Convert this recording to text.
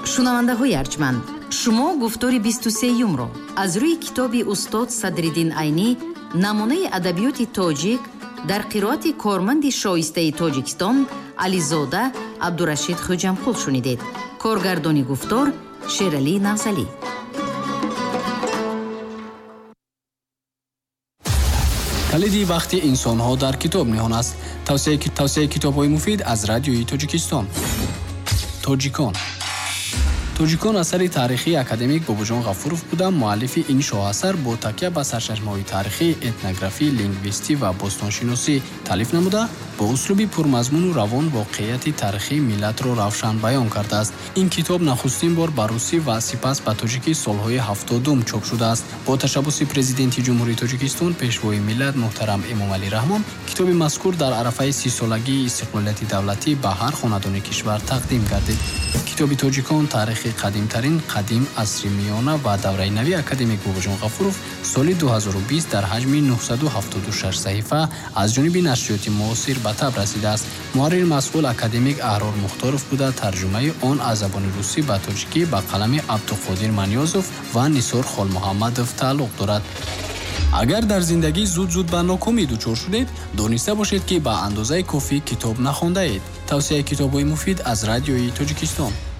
шунавандаҳои арҷманд, шумо гуфтори 23-юмро аз рӯи китоби устод Садриддин Айнӣ намунаи адабиёти тоҷик дар қироати корманди шоистаи Тоҷикистон Ализода Абдурашид Хоҷамқул шунидед. коргардони гуфтор Шералӣ Навзалӣ. калиди вақти инсонҳо дар китоб ниҳон аст. тавсияи китобҳои муфид аз радиои Тоҷикистон. тоҷикон асари тарихии академик Бобоҷон Ғафуров буда муаллифи ин шоҳасар бо такя ба сарчашмаҳои тарихӣ, этнографӣ, лингвистӣ ва бостоншиносӣ таълиф намуда, бо услуби пурмазмуну равон воқеияти тарихии миллатро равшан баён кардааст. ин китоб нахустин бор ба русӣ ва сипас ба тоҷикӣ солҳои 70 чоп шудааст. бо ташаббуси президенти ҷумҳурии Тоҷикистон пешвои миллат муҳтарам Эмомалӣ Раҳмон, китоби мазкур дар арафаи 30-солагии истиқлолияти давлатӣ ба ҳар хонадони кишвар тақдим гардид. китоби тоҷикон таърихи қадимтарин қадим асри миёна ва давраи нави академик Бобоҷон Ғафуров соли 2020 дар ҳаҷми 976 саҳифа аз ҷониби нашриёти муосир ба таб расидааст. муҳаррири масъул академик Аҳрор Мухторов буда тарҷумаи он аз забони русӣ ба тоҷикӣ ба қалами Абдуқодир Манёзов ва Нисор Холмуҳаммадов тааллуқ дорад. агар дар зиндагӣ зуд ба нокомӣ дучор шудед, дониста бошед, ки ба андозаи кофӣ китоб нахондаед. тавсияи китобҳои муфид аз радиои Тоҷикистон.